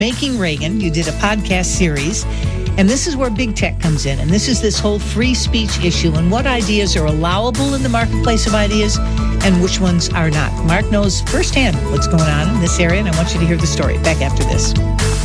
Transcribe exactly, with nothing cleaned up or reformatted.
Making Reagan. You did a podcast series, and this is where big tech comes in. And this is this whole free speech issue and what ideas are allowable in the marketplace of ideas and which ones are not. Mark knows firsthand what's going on in this area, and I want you to hear the story. Back after this.